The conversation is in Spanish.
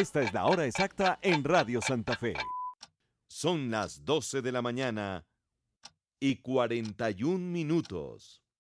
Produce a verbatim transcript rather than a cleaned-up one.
Esta es la hora exacta en Radio Santa Fe. Son las doce de la mañana y cuarenta y un minutos.